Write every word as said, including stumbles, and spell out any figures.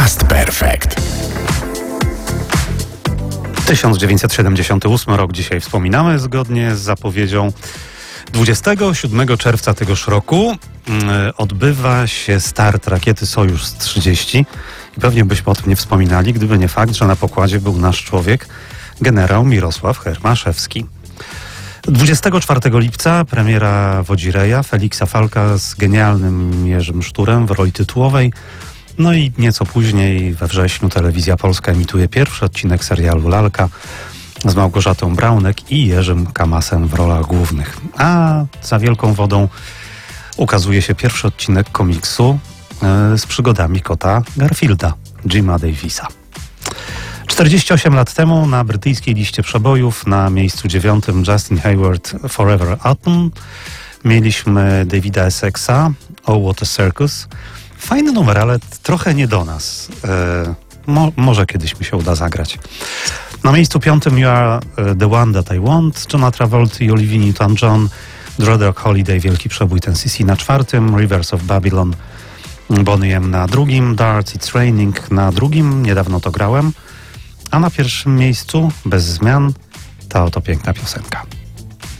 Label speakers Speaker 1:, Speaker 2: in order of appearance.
Speaker 1: Past Perfect.
Speaker 2: tysiąc dziewięćset siedemdziesiąty ósmy rok dzisiaj wspominamy zgodnie z zapowiedzią. dwudziestego siódmego czerwca tegoż roku yy, odbywa się start rakiety Sojusz trzydzieści i pewnie byśmy o tym nie wspominali, gdyby nie fakt, że na pokładzie był nasz człowiek, generał Mirosław Hermaszewski. dwudziestego czwartego lipca premiera Wodzireja, Feliksa Falka z genialnym Jerzym Szturem w roli tytułowej. No i nieco później, we wrześniu, Telewizja Polska emituje pierwszy odcinek serialu Lalka z Małgorzatą Braunek i Jerzym Kamasem w rolach głównych. A za wielką wodą ukazuje się pierwszy odcinek komiksu yy, z przygodami kota Garfielda, Jima Davisa. czterdzieści osiem lat temu na brytyjskiej liście przebojów na miejscu dziewiątym Justin Hayward Forever Autumn mieliśmy Davida Essexa Oh What a Circus. Fajny numer, ale trochę nie do nas. E, mo, może kiedyś mi się uda zagrać. Na miejscu piątym You Are The One That I Want, Johna Travolta i Olivia Newton-John, Dreadlock Holiday, wielki przebój ten C C na czwartym, Rivers of Babylon, Boney M na drugim, Dart It's Raining na drugim, niedawno to grałem, a na pierwszym miejscu, bez zmian, ta oto piękna piosenka.